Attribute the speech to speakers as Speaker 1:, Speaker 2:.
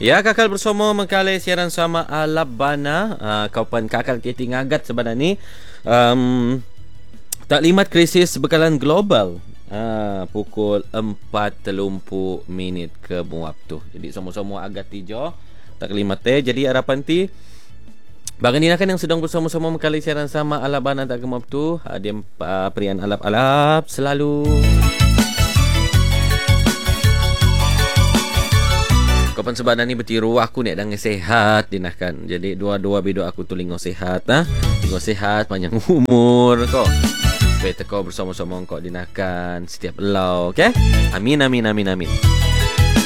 Speaker 1: Ya, kakal bersama mengkali siaran sama Alabana. Kaupan kakal kita ngagat sebenarnya ni. Taklimat krisis bekalan global. Pukul 4:30 ke muap tu. Jadi semua-semua agak tijo taklimat jadi harapan ti bagan dinakan yang sedang bersama-sama mengkali siaran sama Alabana tak gemap tu. Dia perian alap-alap selalu. Kapan sebenarnya ni bertiru aku ni dengan sehat dinahkan. Jadi dua-dua bedo aku tu lingo sehat lingo sehat panjang umur kok. Supaya teko bersama-sama kau dinahkan setiap lau, okey? Amin amin amin amin.